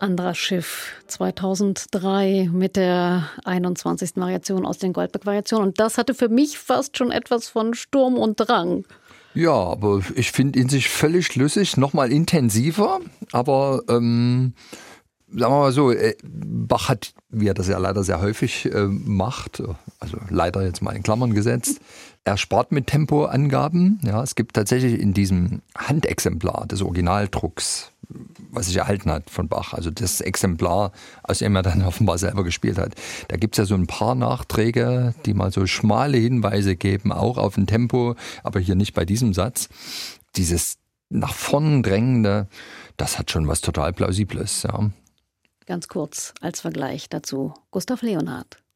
Anderer Schiff 2003 mit der 21. Variation aus den Goldberg-Variationen. Und das hatte für mich fast schon etwas von Sturm und Drang. Ja, aber ich finde ihn sich völlig schlüssig, nochmal intensiver, aber sagen wir mal so, Bach hat, wie er das ja leider sehr häufig macht, also leider jetzt mal in Klammern gesetzt, er spart mit Tempoangaben. Ja, es gibt tatsächlich in diesem Handexemplar des Originaldrucks, was sich erhalten hat von Bach, also das Exemplar, aus dem er dann offenbar selber gespielt hat, da gibt es ja so ein paar Nachträge, die mal so schmale Hinweise geben, auch auf ein Tempo, aber hier nicht bei diesem Satz. Dieses nach vorn drängende, das hat schon was total Plausibles, ja. Ganz kurz als Vergleich dazu Gustav Leonhardt.